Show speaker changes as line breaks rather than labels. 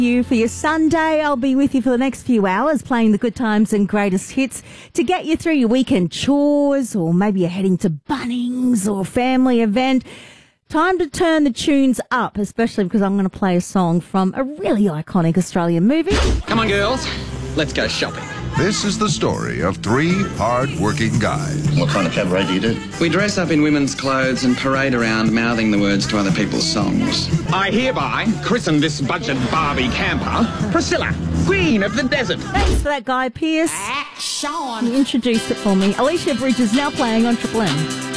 You for your Sunday. I'll be with you for the next few hours playing the good times and greatest hits to get you through your weekend chores, or maybe you're heading to Bunnings or a family event. Time to turn the tunes up, especially because I'm going to play a song from a really iconic Australian movie.
Come on, girls. Let's go shopping.
This is the story of three hard-working guys.
What kind of cabaret do you do?
We dress up in women's clothes and parade around mouthing the words to other people's songs.
I hereby christen this budget Barbie camper Priscilla, Queen of the Desert.
Thanks for that, Guy Pearce.
Action!
You introduced it for me. Alicia Bridges now playing on Triple M.